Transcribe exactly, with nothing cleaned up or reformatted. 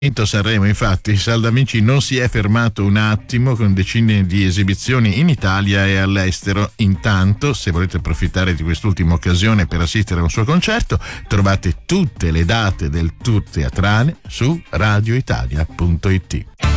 Sanremo, infatti, Saldamici non si è fermato un attimo, con decine di esibizioni in Italia e all'estero. Intanto, se volete approfittare di quest'ultima occasione per assistere a un suo concerto, trovate tutte le date del tour teatrale su radioitalia punto it.